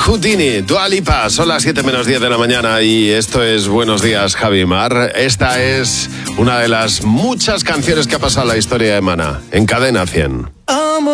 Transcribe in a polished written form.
Houdini, Dua Lipa, son las 7:10 de la mañana y esto es Buenos Días, Javi Mar. Esta es una de las muchas canciones que ha pasado en la historia de Maná, en Cadena 100.